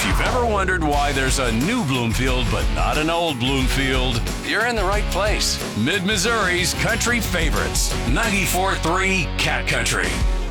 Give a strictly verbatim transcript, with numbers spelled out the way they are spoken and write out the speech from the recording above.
If you've ever wondered why there's a new Bloomfield but not an old Bloomfield, you're in the right place. Mid-Missouri's country favorites, ninety-four point three Cat Country.